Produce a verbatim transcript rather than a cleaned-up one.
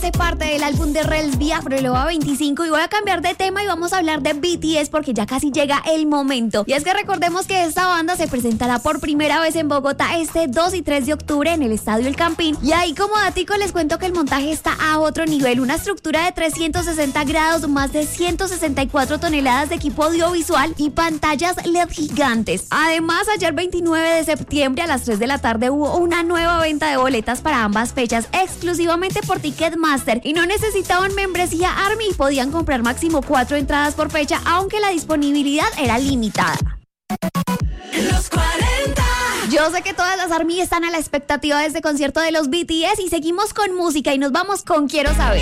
hace parte del álbum de Rels Biafreloa veinticinco y voy a cambiar de tema y vamos a hablar de B T S porque ya casi llega el momento. Y es que recordemos que esta banda se presentará por primera vez en Bogotá este dos y tres de octubre en el Estadio El Campín. Y ahí como datico les cuento que el montaje está a otro nivel, una estructura de trescientos sesenta grados, más de ciento sesenta y cuatro toneladas de equipo audiovisual y pantallas L E D gigantes. Además, ayer veintinueve de septiembre a las tres de la tarde hubo una nueva venta de boletas para ambas fechas exclusivamente por Ticketmaster y no necesitaban membresía ARMY y podían comprar máximo cuatro entradas por fecha, aunque la disponibilidad era limitada. Los cuarenta. Yo sé que todas las ARMY están a la expectativa de este concierto de los B T S y seguimos con música y nos vamos con Quiero Saber.